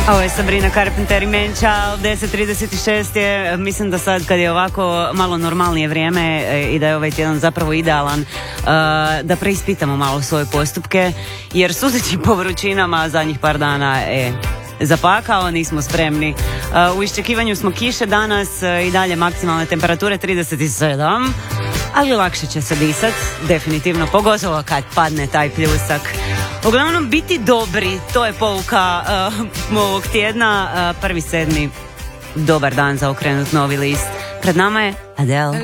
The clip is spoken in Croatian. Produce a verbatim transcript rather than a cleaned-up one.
Ovo je Sabrina Carpenter i Man Child, deset trideset šest je, mislim da sad kad je ovako malo normalnije vrijeme i da je ovaj tjedan zapravo idealan, uh, da preispitamo malo svoje postupke, jer sudeći po vrućinama zadnjih par dana je zapakao, nismo spremni. Uh, u iščekivanju smo kiše danas, uh, i dalje maksimalne temperature trideset sedam, ali lakše će se disat, definitivno, pogotovo kad padne taj pljusak. Uglavnom, biti dobri, to je pouka uh, ovog tjedna. uh, prvi sedmi, dobar dan za okrenut novi list. Pred nama je Adele.